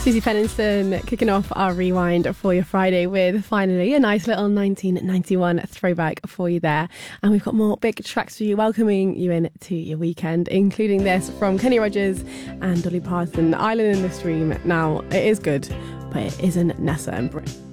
Susie Penniston kicking off our rewind for your Friday with finally a nice little 1991 throwback for you there. And we've got more big tracks for you, welcoming you into your weekend, including this from Kenny Rogers and Dolly Parton, Island in the Stream. Now, it is good, but it isn't Nessa and Brit.